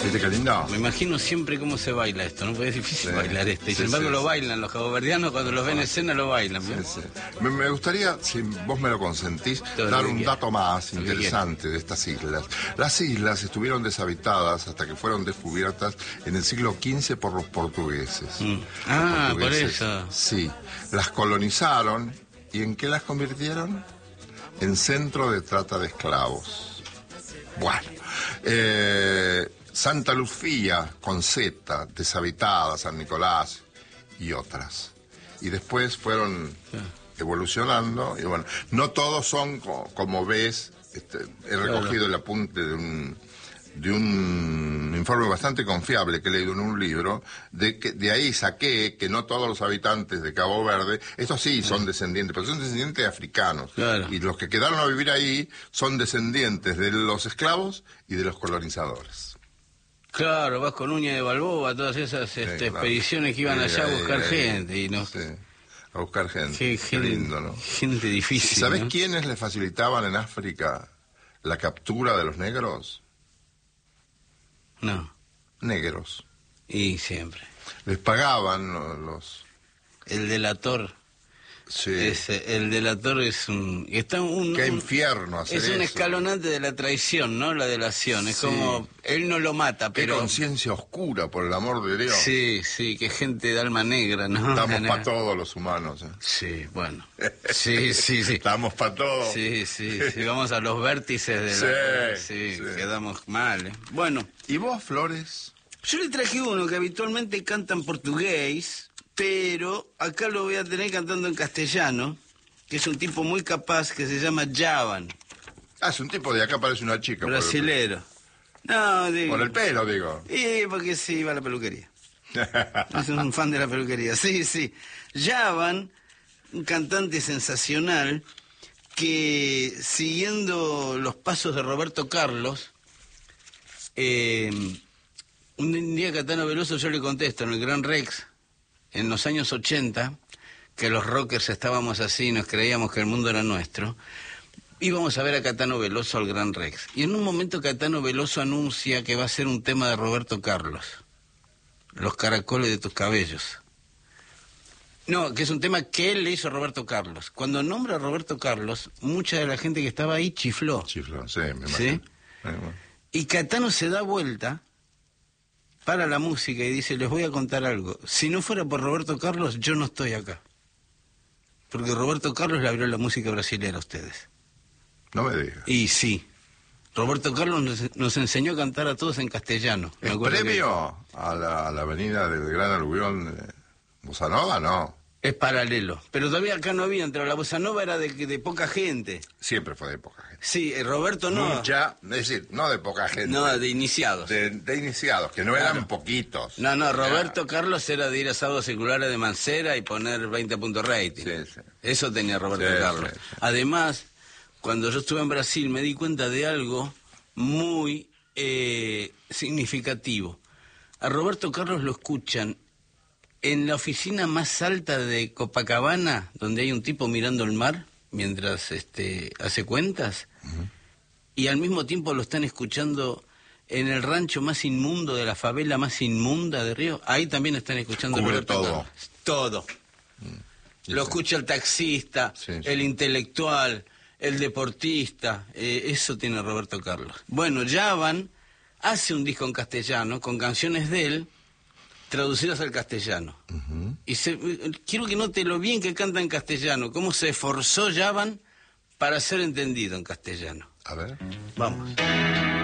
¿Viste qué lindo? Me imagino siempre cómo se baila esto, ¿no? Porque es difícil bailar esto. Y sin embargo lo bailan, los caboverdianos cuando los ven en escena lo bailan. Sí, sí. Me gustaría, si vos me lo consentís, Todo dar lo que un quiera. dato más Lo que interesante de estas islas. Las islas estuvieron deshabitadas hasta que fueron descubiertas en el siglo XV por los portugueses. Ah, Los portugueses, por eso. Sí, las colonizaron. ¿Y en qué las convirtieron? En centro de trata de esclavos. Bueno, Santa Lucía, con Z, deshabitada, San Nicolás y otras. Y después fueron evolucionando, y bueno, no todos son como ves, he recogido el apunte de un informe bastante confiable que he leído en un libro, de ahí saqué que no todos los habitantes de Cabo Verde, estos sí son descendientes, pero son descendientes africanos. Claro. Y los que quedaron a vivir ahí son descendientes de los esclavos y de los colonizadores. Claro, vas con Uña de Balboa, todas esas Claro. expediciones que iban allá a buscar gente. Y no, Sí, a buscar gente. Qué lindo, ¿no? Gente difícil. ¿Sabés ¿no? quiénes le facilitaban en África la captura de los negros? No, Negros. y siempre. Les pagaban los... El delator. Sí. El delator es un... Qué infierno hacer es un eso. escalonante de la traición, ¿no? La delación. Es Sí. como... Él no lo mata, Qué pero... conciencia oscura, por el amor de Dios. Sí, sí, que gente de alma negra, ¿no? Estamos para todos los humanos. Sí, bueno. Sí. Estamos para todos. Sí, vamos a los vértices de la... Sí. Quedamos mal, ¿eh? Bueno, ¿Y vos, Flores? yo le traje uno que habitualmente canta en portugués, pero acá lo voy a tener cantando en castellano, que es un tipo muy capaz que se llama Javan, Ah, es un tipo de acá, parece una chica. brasilero. No, digo... Por el pelo, digo. Y porque sí, va a la peluquería. Es un fan de la peluquería, sí. Javan, un cantante sensacional que, siguiendo los pasos de Roberto Carlos, un día Caetano Veloso yo le contesto en el Gran Rex, en los años 80, que los rockers estábamos así, nos creíamos que el mundo era nuestro, íbamos a ver a Caetano Veloso al Gran Rex. Y en un momento Caetano Veloso anuncia que va a ser un tema de Roberto Carlos, Los caracoles de tus cabellos. No, que es un tema que él le hizo a Roberto Carlos. Cuando nombra a Roberto Carlos, mucha de la gente que estaba ahí chifló. Chiflón, sí, me imagino. ¿Sí? Bueno. Y Caetano se da vuelta para la música y dice, les voy a contar algo. Si no fuera por Roberto Carlos, yo no estoy acá. Porque Roberto Carlos le abrió la música brasileña a ustedes. No me digas. Y sí, Roberto Carlos nos enseñó a cantar a todos en castellano. Me ¿El acuerdo premio a la avenida del Gran Aluvión de Bossa Nova? No. que es paralelo. Pero todavía acá no había entrado. La bossa nova era de poca gente. Siempre fue de poca gente. Sí, Roberto no. Mucha, es decir, no de poca gente. No, de iniciados. De iniciados, que no eran poquitos. No, Roberto Carlos era de ir a sábados seculares de Mancera y poner 20 puntos rating. Sí. Eso tenía Roberto Sí, Carlos. sí. Además, cuando yo estuve en Brasil me di cuenta de algo muy significativo. A Roberto Carlos lo escuchan en la oficina más alta de Copacabana, donde hay un tipo mirando el mar mientras hace cuentas, y al mismo tiempo lo están escuchando en el rancho más inmundo de la favela más inmunda de Río. Ahí también están escuchando a Cubre Roberto todo. Carlos. Todo. Lo escucha el taxista, Sí. el intelectual, el deportista. Eso tiene Roberto Carlos. Bueno, Javan hace un disco en castellano con canciones de él traducidas al castellano. Y quiero que note lo bien que canta en castellano, cómo se esforzó Javan para ser entendido en castellano. A ver. Vamos.